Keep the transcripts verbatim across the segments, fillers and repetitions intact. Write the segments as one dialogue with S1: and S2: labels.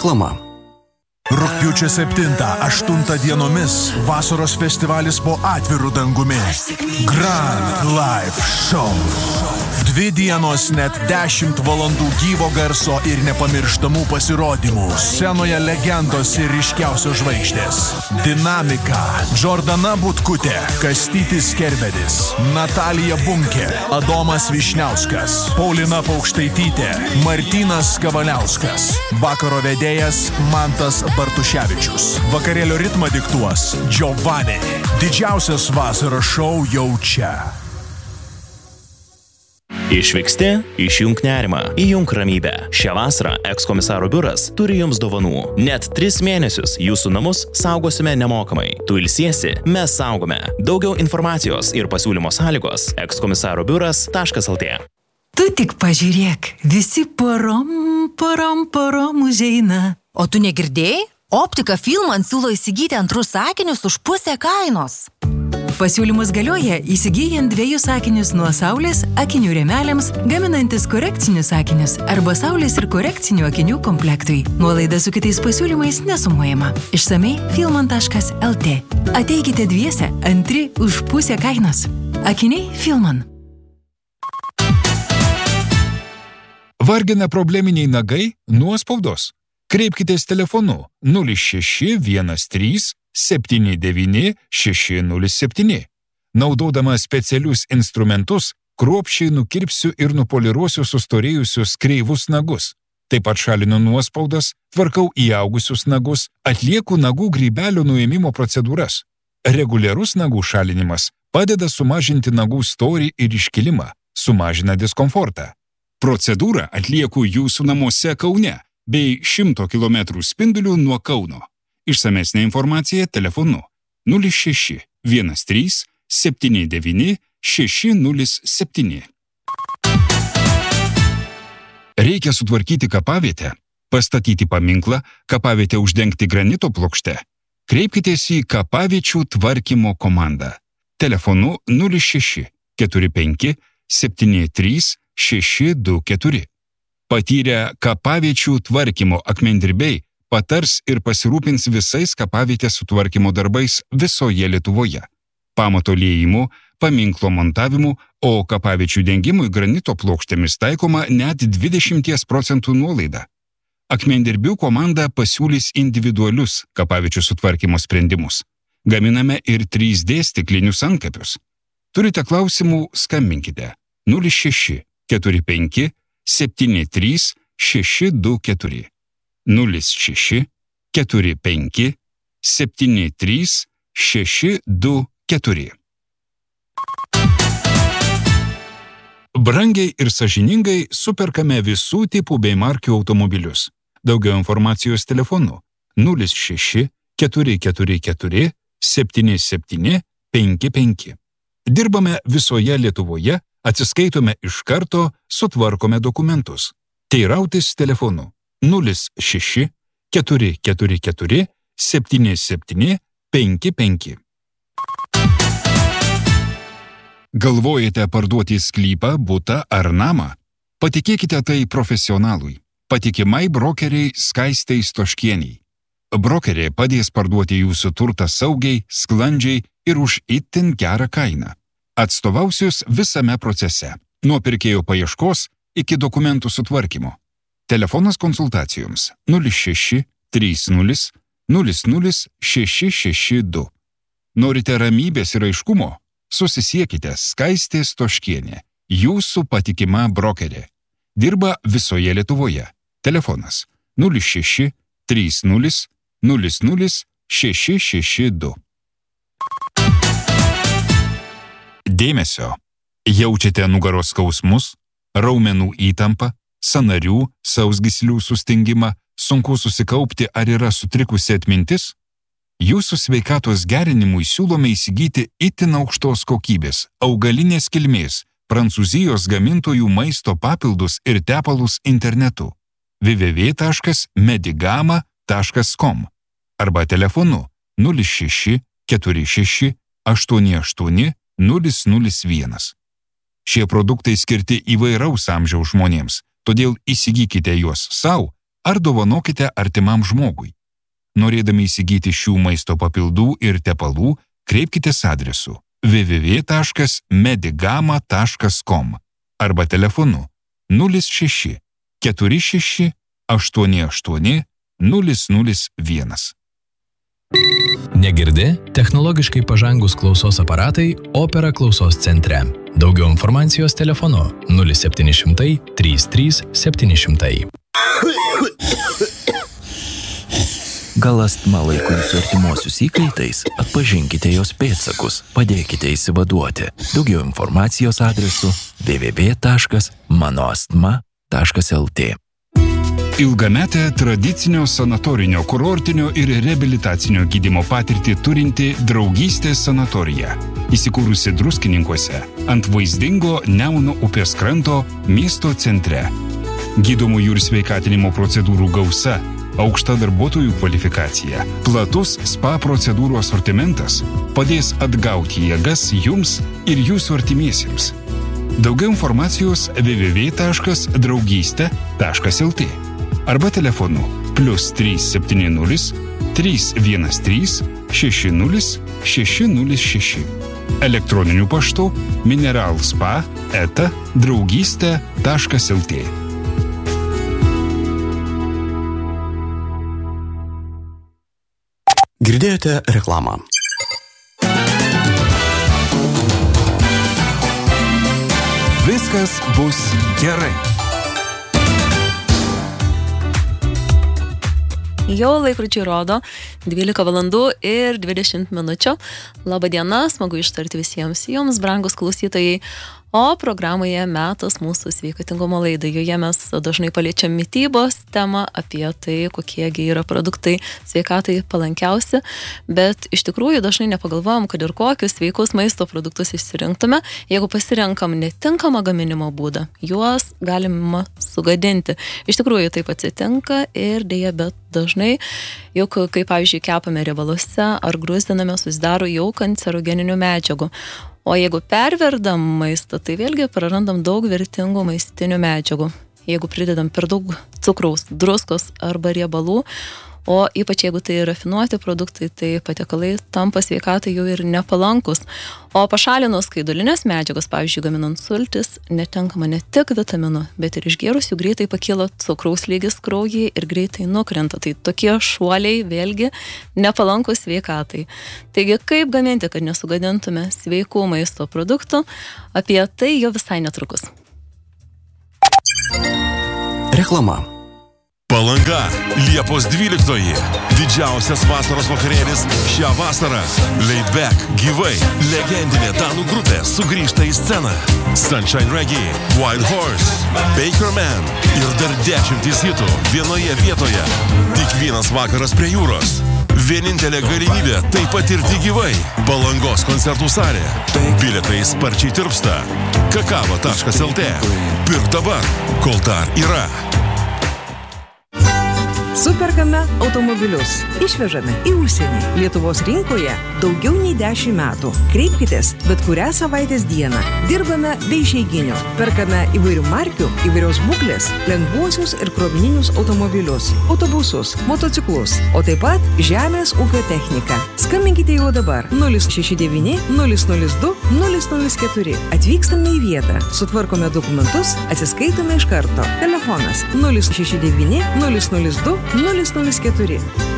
S1: Reklama.
S2: Rugpjūčio septintą aštuntą dienomis vasaros festivalis po atviru dangumi. Grand Live Show. Dvi dienos net dešimt valandų gyvo garso ir nepamirštamų pasirodymų. Scenoje legendos ir ryškiausios žvaigždės. Dinamika. Džordana Butkutė, Kastytis Kerbedis, Natalija Bunkė, Adomas Višniauskas, Paulina Paukštaitytė, Martynas Kavaliauskas. Vakaro vedėjas Mantas Bartuševičius. Vakarėlio ritmą diktuos Giovanni. Didžiausias vasaros šou jau čia.
S3: Išvyksti, išjunk nerimą, įjunk ramybę. Šią vasarą ekskomisaro biuras turi jums dovanų. Net tris mėnesius jūsų namus saugosime nemokamai. Tu ilsiesi, mes saugome. Daugiau informacijos ir pasiūlymo sąlygos ekskomisaro biuras taškas el tė.
S4: Tu tik pažiūrėk, visi porom, porom, porom užeina.
S5: O tu negirdėjai? Optika Filman siūlo įsigyti antrus sakinius už pusę kainos.
S4: Pasiūlymus galioja įsigyjant dviejus sakinius nuo saulės akinių rėmeliams, gaminantis korekcinius sakinius arba saulės ir korekcinių akinių komplektui. Nuolaida su kitais pasiūlymais nesumuojama. Išsamei filman taškas el tė. Ateikite dviese, antri už pusę kainos. Akiniai Filman.
S6: Vargina probleminiai nagai nuo spaudos. Kreipkitės telefonu nulis šeši vienas trys septyni devyni šeši nulis septyni. Naudodama specialius instrumentus, kruopščiai nukirpsiu ir nupoliruosiu sustorėjusius kreivus nagus. Taip pat šalinu nuospaudas, tvarkau įaugusius nagus, atlieku nagų grybelio nuėmimo procedūras. Reguliarus nagų šalinimas padeda sumažinti nagų storį ir iškilimą, sumažina diskomfortą. Procedūrą atlieku jūsų namuose Kaune bei šimto kilometrų spindulių nuo Kauno. Išsamesnė informacija telefonu nulis šeši vienas trys septyni devyni šeši nulis septyni. Reikia sutvarkyti kapavietę, pastatyti paminklą, kapavietę uždengti granito plokšte. Kreipkitės į kapaviečių tvarkymo komandą. Telefonu nulis šeši keturi penki septyni trys šeši du keturi. Patyrę kapaviečių tvarkymo akmendirbiai patars ir pasirūpins visais kapavietės sutvarkymo darbais visoje Lietuvoje. Pamato liejimu, paminklo montavimu, o kapaviečių dengimui granito plokštėmis taikoma net dvidešimt procentų nuolaida. Akmendirbių komanda pasiūlys individualius kapaviečių sutvarkymo sprendimus. Gaminame ir trys D stiklinius antkapius. Turite klausimų, skambinkite nulis šeši keturi penki septyni trys šeši du keturi. nulis šeši keturi penki septyni trys šeši du keturi. Brangiai ir sąžiningai superkame visų tipų bei markių automobilius. Daugiau informacijos telefonu nulis šeši keturi keturi keturi septyni septyni penki penki. Dirbame visoje Lietuvoje, atsiskaitome iš karto, sutvarkome dokumentus. Teirautis telefonu nulis šeši keturi keturi keturi septyni septyni penki penki. Galvojate parduoti sklypą, butą ar namą? Patikėkite tai profesionalui. Patikimai brokeriai Skaistei Stoškieniai. Brokerė padės parduoti jūsų turtą saugiai, sklandžiai ir už itin gerą kainą. Atstovausius visame procese, nuo pirkėjo paieškos iki dokumentų sutvarkymo. Telefonas konsultacijoms nulis šeši trys nulis nulis nulis šeši šeši du. Norite ramybės ir aiškumo? Susisiekite Skaistė Stoškienė, jūsų patikima brokerė. Dirba visoje Lietuvoje. Telefonas nulis šeši trys nulis nulis nulis šeši šeši du. Dėmesio! Jaučiate nugaros skausmus, raumenų įtampą, sąnarių, sausgyslių sustingimą, sunku susikaupti ar yra sutrikusi atmintis? Jūsų sveikatos gerinimui siūlome įsigyti itin aukštos kokybės, augalinės kilmės, Prancūzijos gamintojų maisto papildus ir tepalus internetu w w w taškas medigama taškas com arba telefonu nulis šeši keturi šeši aštuoni aštuoni nulis nulis vienas. Šie produktai skirti įvairaus amžiaus žmonėms, todėl įsigykite juos sau ar dovanokite artimam žmogui. Norėdami įsigyti šių maisto papildų ir tepalų, kreipkitės adresu w w w taškas medigama taškas com arba telefonu nulis šeši keturi šeši aštuoni aštuoni nulis nulis vienas.
S1: Negirdi? Technologiškai pažangus klausos aparatai Opera klausos centre. Daugiau informacijos telefonu nulis septyni šimtai trys trys septyni šimtai.
S3: Gal astma laiko jūsų artimuosius įkaitais? Atpažinkite jos pėdsakus, padėkite įsivaduoti. Daugiau informacijos adresu w w w taškas manoastma taškas l t.
S6: Ilgametę tradicinio sanatorinio, kurortinio ir reabilitacinio gydymo patirtį turinti Draugystės sanatorija. Įsikūrusi Druskininkuose ant vaizdingo Nemuno upės kranto miesto centre. Gydomųjų ir sveikatinimo procedūrų gausa, aukšta darbuotojų kvalifikacija, platus spa procedūrų asortimentas padės atgauti jėgas jums ir jūsų artimiesiems. Daugiau informacijos w w w taškas draugystė taškas l t arba telefonu plius trys septyni nulis trys vienas trys šeši nulis šeši nulis šeši. Elektroniniu paštu mineralspa eta draugystė taškas l t.
S7: Girdėjote reklamą.
S2: Viskas bus gerai.
S8: Jau laikrodžiai rodo dvylika valandų ir dvidešimt minučių. Labą dieną, smagu ištarti visiems jums, brangus klausytojai. O programoje metas mūsų sveikatingumo laidai. Joje mes dažnai paliečiam mitybos temą apie tai, kokiegi yra produktai sveikatai palankiausi, bet iš tikrųjų dažnai nepagalvojam, kad ir kokius sveikus maisto produktus išsirinktume, jeigu pasirenkam netinkamą gaminimo būdą, juos galima sugadinti. Iš tikrųjų taip atsitinka ir dėja, bet dažnai, juk kaip pavyzdžiui kepame riebaluose ar gruzdiname, susidaro jau kancerogeninių medžiagų. O jeigu perverdam maistą, tai vėlgi prarandam daug vertingų maistinių medžiagų. Jeigu pridedam per daug cukraus, druskos arba riebalų, o ypač jeigu tai rafinuoti produktai, tai patiekalai tampa sveikatai jau ir nepalankus. O pašalinus skaidulinės medžiagos, pavyzdžiui, gaminant sultis, netenkama ne tik vitaminų, bet ir išgėrus jų greitai pakyla cukraus lygis kraujyje ir greitai nukrenta. Tai tokie šuoliai vėlgi nepalankus sveikatai. Taigi, kaip gaminti, kad nesugadintume sveikų maisto produktų, apie tai jau visai netrukus.
S7: Reklama.
S2: Palanga, Liepos dvyliktoji. Didžiausias vasaros vakarėlis šią vasarą. Laid Back, gyvai. Legendinė danų grupė sugrįžta į sceną. Sunshine Reggae, Wild Horse, Baker Man ir dar dešimtys hitų vienoje vietoje. Tik vienas vakaras prie jūros. Vienintelė galimybė tai patirti gyvai. Palangos koncertų salė. Bilietai sparčiai tirpsta. kakava taškas l t. Pirk dabar, kol dar yra.
S9: Superkame automobilius. Išvežame į užsienį. Lietuvos rinkoje daugiau nei dešimt metų. Kreipkitės bet kurią savaitės dieną. Dirbame be išeiginio. Perkame įvairių markių, įvairios būklės, lengvuosius ir krovininius automobilius, autobusus, motociklus, o taip pat žemės ūkio techniką. Skambinkite jau dabar nulis šeši devyni nulis nulis du nulis nulis keturi. Atvykstame į vietą, sutvarkome dokumentus, atsiskaitome iš karto. Telefonas nulis šeši devyni nulis nulis du nulis nulis keturi.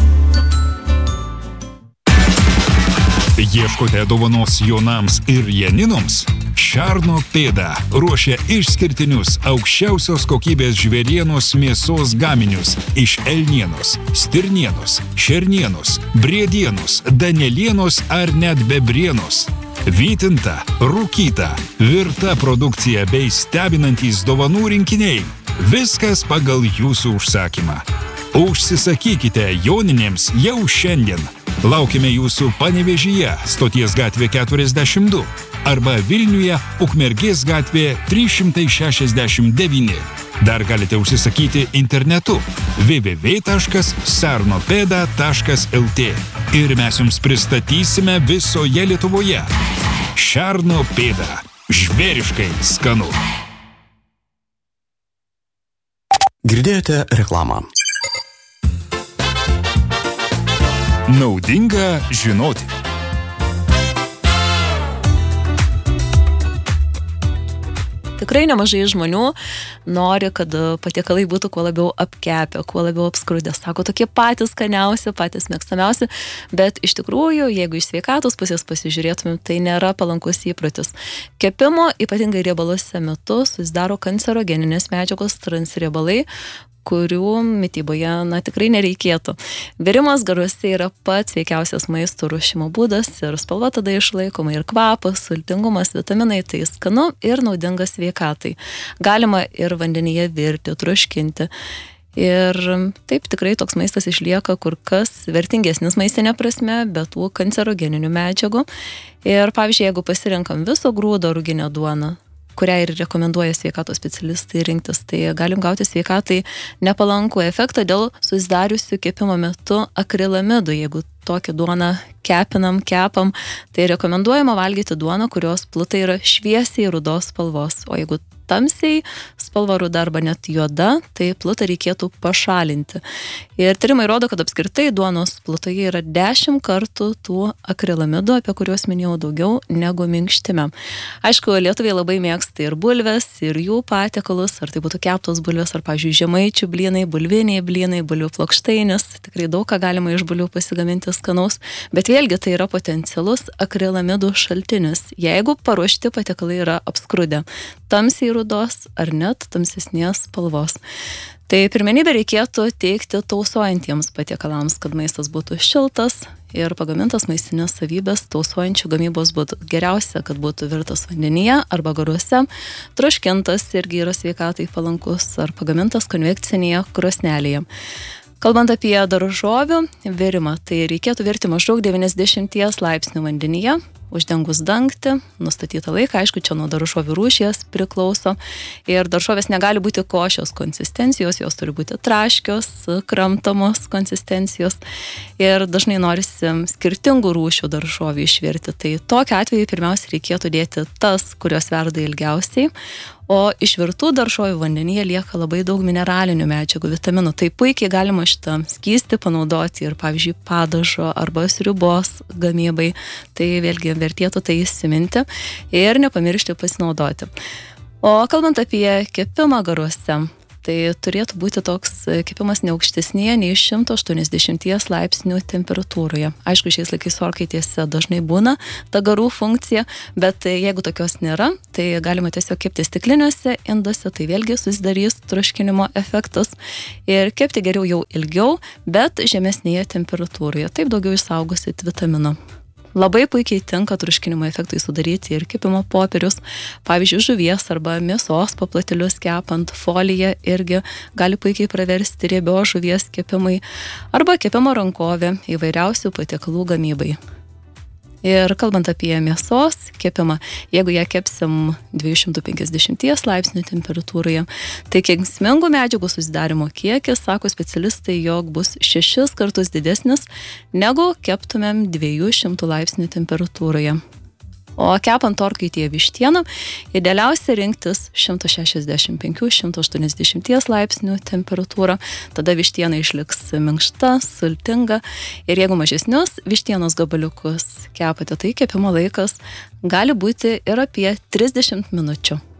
S6: Ieškote dovanos Jonams ir Janinoms? Šerno pėda ruošia išskirtinius aukščiausios kokybės žvėrienos mėsos gaminius iš elnienos, stirnienos, šernienos, briedienos, danielienos ar net bebrienos. Vytinta, rūkyta, virta produkcija bei stebinantys dovanų rinkiniai. Viskas pagal jūsų užsakymą. Užsisakykite Joninėms jau šiandien. Laukime jūsų Panevėžyje, Stoties gatvė keturiasdešimt du arba Vilniuje, Ukmergės gatvė trys šimtai šešiasdešimt devyni. Dar galite užsisakyti internetu w w w taškas sarnopeda taškas l t ir mes jums pristatysime visoje Lietuvoje. Šerno pėda. Žvėriškai skanu.
S7: Girdėjote reklamą.
S6: Naudinga žinoti.
S8: Tikrai nemažai žmonių nori, kad patiekalai būtų kuo labiau apkepę, kuo labiau apskrudę. Sako, tokie patys skaniausi, patys mėgstamiausi, bet iš tikrųjų, jeigu iš sveikatos pusės pasižiūrėtumėm, tai nėra palankus įprotis. Kepimo, ypatingai riebaluose metu, susidaro kancerogeninės medžiagos transriebalai, kurių mityboje, na, tikrai nereikėtų. Virimas garuose yra pats sveikiausias maisto ruošimo būdas ir spalva tada išlaikoma, ir kvapas, sultingumas, vitaminai, tai skanu ir naudinga sveikatai. Galima ir vandenyje virti, troškinti. Ir taip tikrai toks maistas išlieka kur kas vertingesnis maistinė prasme, bet tų kancerogeninių medžiagų. Ir pavyzdžiui, jeigu pasirenkam viso grūdo ruginę duoną, kurią ir rekomenduoja sveikatos specialistai rinktis, tai galim gauti sveikatai nepalankų efektą dėl susidariusių kepimo metu akrilamidų. Jeigu tokią duoną kepinam, kepam, tai rekomenduojama valgyti duoną, kurios pluta yra šviesiai rudos spalvos. O jeigu tamsiai spalva ruda arba net juoda, tai plutą reikėtų pašalinti. Ir tyrimai rodo, kad apskritai duonos plutoje yra dešimt kartų tų akrilamidų, apie kuriuos minėjau, daugiau negu minkštime. Aišku, lietuviai labai mėgsta ir bulves, ir jų patiekalus, ar tai būtų keptos bulves, ar, pavyzdžiui, žemaičių blynai, bulviniai blynai, bulvių plokštainis. Tikrai daug ką galima iš bulvių pasigaminti skanaus, bet vėlgi tai yra potencialus akrilamidų šaltinis, jeigu paruošti patiekalai yra apskrudę, tamsiai rudos ar net tamsesnės spalvos. Tai pirmenybę reikėtų teikti tausojantiems patiekalams, kad maistas būtų šiltas ir pagamintas maistinės savybės tausojančių gamybos būdų. Geriausia, kad būtų virtas vandenyje arba garuose, troškintas irgi yra sveikatai palankus, ar pagamintas konvekcinėje krosnelėje. Kalbant apie daržovių virimą, tai reikėtų virti maždaug devyniasdešimt laipsnių vandenyje, uždengus dangtį, nustatytą laiką, aišku, čia nuo daržovių rūšies priklauso. Ir daržovės negali būti košios konsistencijos, jos turi būti traškios, kramtamos konsistencijos. Ir dažnai norisi skirtingų rūšių daržovių išvirti. Tai tokiu atveju pirmiausia reikėtų dėti tas, kurios verda ilgiausiai. O išvirtų daržovių vandenyje lieka labai daug mineralinių medžiagų, vitaminų. Tai puikiai galima šitą skystį panaudoti ir, pavyzdžiui, padažo arba sriubos gamybai. Tai vėlgi vertėtų tai įsiminti ir nepamiršti pasinaudoti. O kalbant apie kepimą garuose, tai turėtų būti toks kepimas neaukštesnėje nei šimto aštuoniasdešimt laipsnių temperatūroje. Aišku, šiais laikais orkaitėse dažnai būna ta garų funkcija, bet jeigu tokios nėra, tai galima tiesiog kepti stikliniuose induose, tai vėlgi susidarys troškinimo efektas ir kepti geriau jau ilgiau, bet žemesnėje temperatūroje. Taip daugiau išsaugosit vitamino. Labai puikiai tinka troškinimo efektui sudaryti ir kepimo popierius. Pavyzdžiui, žuvies arba mėsos paplatėlius kepant, folija irgi gali puikiai praversti riebios žuvies kepimai arba kepimo rankovė įvairiausių patiekalų gamybai. Ir kalbant apie mėsos kepimą, jeigu ją kepsim dviejų šimtų penkiasdešimt laipsnių temperatūroje, tai kenksmingų medžiagų susidarimo kiekis, sako specialistai, jog bus šešis kartus didesnis, negu keptumėm dviejų šimtų laipsnių temperatūroje. O kepant orkaitėje vištieną, idealiausia rinktis šimto šešiasdešimt penkių iki šimto aštuoniasdešimt laipsnių temperatūrą. Tada vištiena išliks minkšta, sultinga. Ir jeigu mažesnius vištienos gabaliukus kepate, tai kepimo laikas gali būti ir apie trisdešimt minučių.